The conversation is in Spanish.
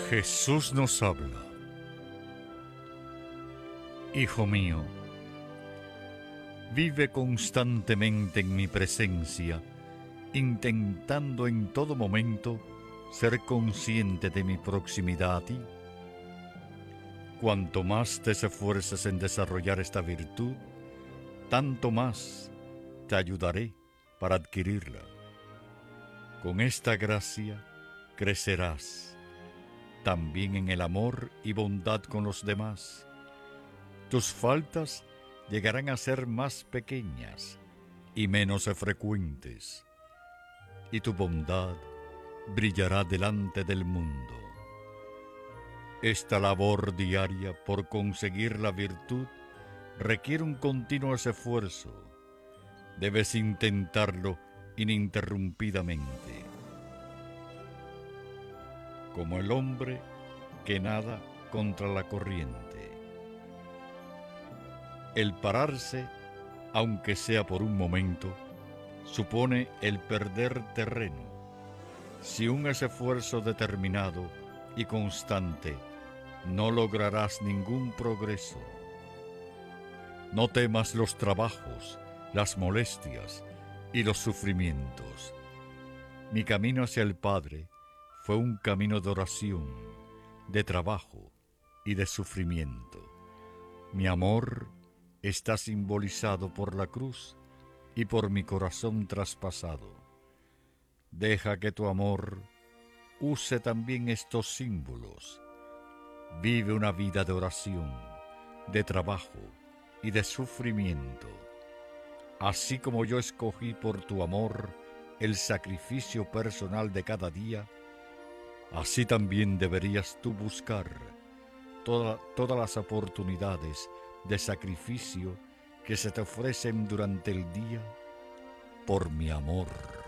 Jesús nos habla. Hijo mío, vive constantemente en mi presencia, intentando en todo momento ser consciente de mi proximidad a ti. Cuanto más te esfuerces en desarrollar esta virtud, tanto más te ayudaré para adquirirla. Con esta gracia crecerás también en el amor y bondad con los demás. Tus faltas llegarán a ser más pequeñas y menos frecuentes, y tu bondad brillará delante del mundo. Esta labor diaria por conseguir la virtud requiere un continuo esfuerzo. Debes intentarlo ininterrumpidamente. Como el hombre que nada contra la corriente. El pararse, aunque sea por un momento, supone el perder terreno. Si un esfuerzo determinado y constante, no lograrás ningún progreso. No temas los trabajos, las molestias y los sufrimientos. Mi camino hacia el Padre fue un camino de oración, de trabajo y de sufrimiento. Mi amor está simbolizado por la cruz y por mi corazón traspasado. Deja que tu amor use también estos símbolos. Vive una vida de oración, de trabajo y de sufrimiento. Así como yo escogí por tu amor el sacrificio personal de cada día, así también deberías tú buscar todas las oportunidades de sacrificio que se te ofrecen durante el día por mi amor.